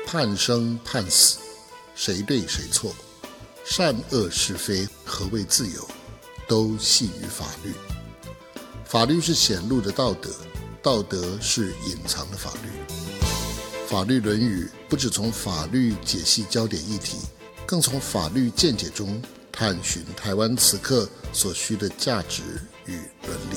判生判死，谁对谁错，善恶是非，何谓自由，都系于法律。法律是显露的道德，道德是隐藏的法律。法律论语不只从法律解析焦点议题，更从法律见解中探寻台湾此刻所需的价值与伦理。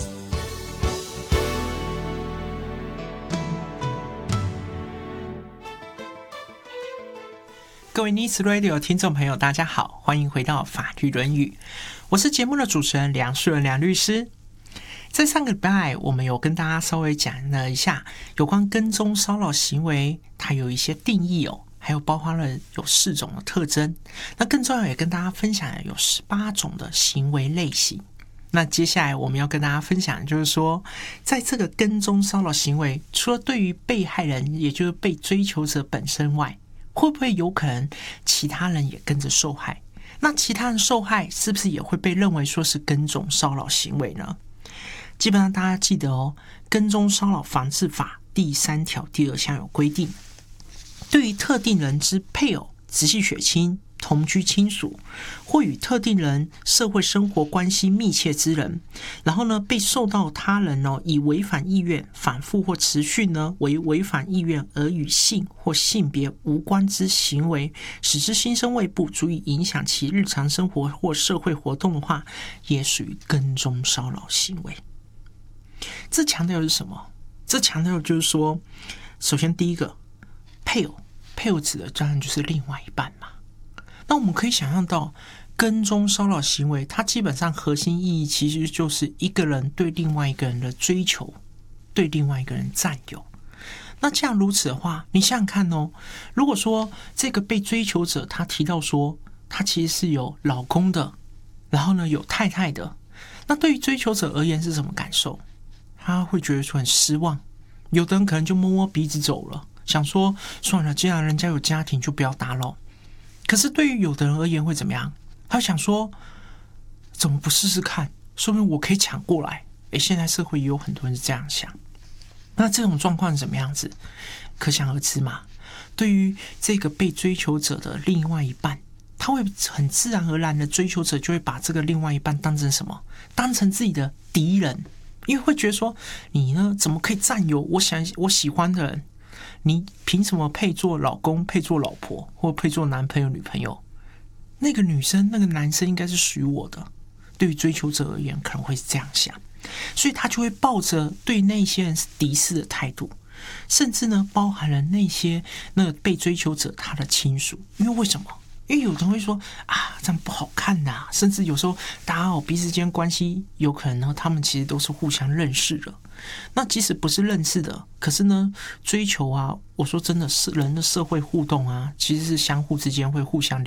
各位 Needs Radio 听众朋友大家好，欢迎回到法律论语，我是节目的主持人梁树人梁律师。在上个礼拜我们有跟大家稍微讲了一下有关跟踪骚扰行为，它有一些定义还有包括了有4种的特征，那更重要也跟大家分享有18种的行为类型。那接下来我们要跟大家分享的就是说，在这个跟踪骚扰行为，除了对于被害人也就是被追求者本身外，会不会有可能其他人也跟着受害？那其他人受害是不是也会被认为说是跟踪骚扰行为呢？基本上大家记得跟踪骚扰防治法第3条第2项有规定，对于特定人之配偶、直系血亲、同居亲属或与特定人社会生活关系密切之人，然后呢被受到他人以违反意愿反复或持续为违反意愿而与性或性别无关之行为，使之心生畏怖，足以影响其日常生活或社会活动的话，也属于跟踪骚扰行为。这强调的是什么？这强调的就是说，首先第一个，配偶指的当然就是另外一半嘛。那我们可以想象到，跟踪骚扰行为它基本上核心意义其实就是一个人对另外一个人的追求，对另外一个人占有。那这样如此的话，你想想看如果说这个被追求者他提到说他其实是有老公的，然后呢有太太的，那对于追求者而言是什么感受？他会觉得说很失望，有的人可能就摸摸鼻子走了，想说算了，既然人家有家庭就不要打扰。可是对于有的人而言会怎么样？他想说怎么不试试看，说不定我可以抢过来。现在社会也有很多人是这样想。那这种状况是怎么样子？可想而知嘛。对于这个被追求者的另外一半，他会很自然而然的，追求者就会把这个另外一半当成什么？当成自己的敌人。因为会觉得说，你呢怎么可以占有我喜欢的人？你凭什么配做老公、配做老婆或配做男朋友、女朋友？那个女生、那个男生应该是属于我的。对于追求者而言，可能会是这样想，所以他就会抱着对那些人是敌视的态度，甚至呢包含了那些那个被追求者他的亲属。因为为什么？因为有人会说这样不好看啊，甚至有时候大家彼此间关系有可能呢，他们其实都是互相认识的。那即使不是认识的，可是呢追求我说真的是人的社会互动其实是相互之间会互相